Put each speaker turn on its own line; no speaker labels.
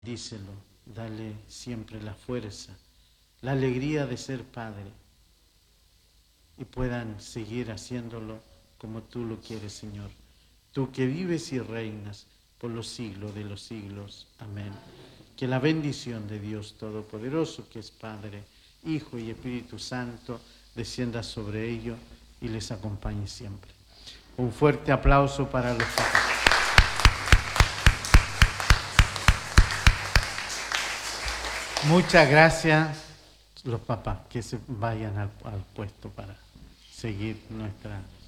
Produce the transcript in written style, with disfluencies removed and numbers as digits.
Díselo, dale siempre la fuerza, la alegría de ser padre y puedan seguir haciéndolo como tú lo quieres, Señor. Tú que vives y reinas por los siglos de los siglos. Amén. Que la bendición de Dios Todopoderoso, que es Padre, Hijo y Espíritu Santo, descienda sobre ellos y les acompañe siempre. Un fuerte aplauso para los papás. Muchas gracias, los papás, que se vayan al puesto para seguir nuestra